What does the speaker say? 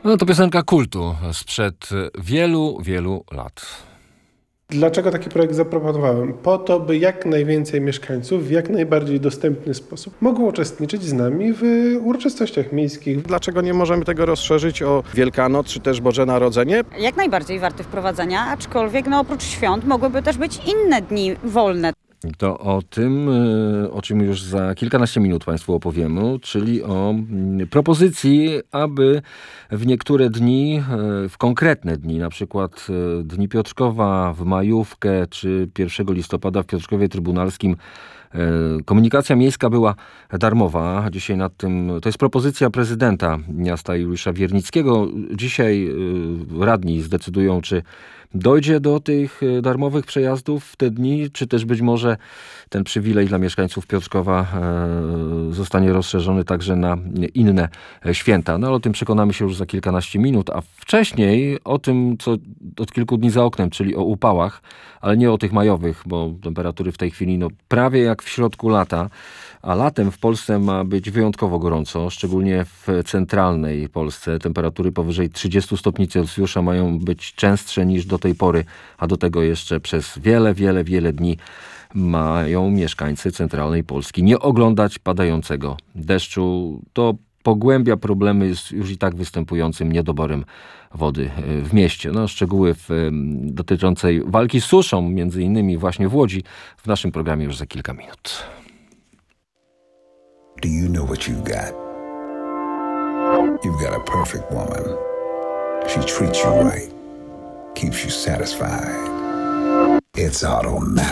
No to piosenka kultu sprzed wielu, wielu lat. Dlaczego taki projekt zaproponowałem? Po to, by jak najwięcej mieszkańców w jak najbardziej dostępny sposób mogło uczestniczyć z nami w uroczystościach miejskich. Dlaczego nie możemy tego rozszerzyć o Wielkanoc czy też Boże Narodzenie? Jak najbardziej warty wprowadzenia, aczkolwiek oprócz świąt mogłyby też być inne dni wolne. To o tym, o czym już za kilkanaście minut Państwu opowiemy, czyli o propozycji, aby w niektóre dni, w konkretne dni, na przykład Dni Piotrkowa w majówkę, czy 1 listopada w Piotrkowie Trybunalskim, komunikacja miejska była darmowa. Dzisiaj nad tym, to jest propozycja prezydenta miasta Juliusza Wiernickiego. Dzisiaj radni zdecydują, czy dojdzie do tych darmowych przejazdów w te dni, czy też być może ten przywilej dla mieszkańców Piotrkowa zostanie rozszerzony także na inne święta. No ale o tym przekonamy się już za kilkanaście minut, a wcześniej o tym, co od kilku dni za oknem, czyli o upałach, ale nie o tych majowych, bo temperatury w tej chwili prawie jak w środku lata, a latem w Polsce ma być wyjątkowo gorąco, szczególnie w centralnej Polsce. Temperatury powyżej 30 stopni Celsjusza mają być częstsze niż do tej pory, a do tego jeszcze przez wiele dni mają mieszkańcy centralnej Polski nie oglądać padającego deszczu. To pogłębia problemy z już i tak występującym niedoborem wody w mieście. Szczegóły dotyczącej walki z suszą, między innymi właśnie w Łodzi, w naszym programie już za kilka minut. Do you know what you've got? You've got a perfect woman. She treats you right, keeps you satisfied. It's automatic.